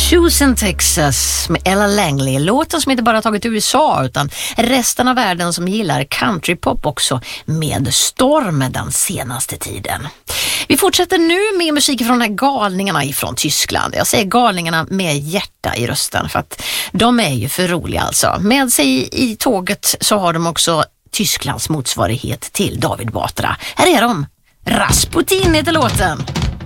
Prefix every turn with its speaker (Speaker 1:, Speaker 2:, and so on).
Speaker 1: Houston, Texas med Ella Langley. Låten som inte bara tagit USA utan resten av världen som gillar countrypop också med storm den senaste tiden. Vi fortsätter nu med musik från de här galningarna ifrån Tyskland. Jag säger galningarna med hjärta i rösten för att de är ju för roliga alltså. Med sig i tåget så har de också Tysklands motsvarighet till David Batra. Här är de. Rasputin heter låten.